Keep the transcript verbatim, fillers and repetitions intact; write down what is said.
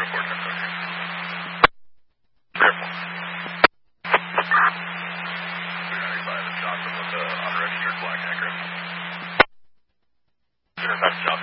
report ten seven. Careful. two ninety-five, Johnson with the unregistered black anchor. That's Johnson.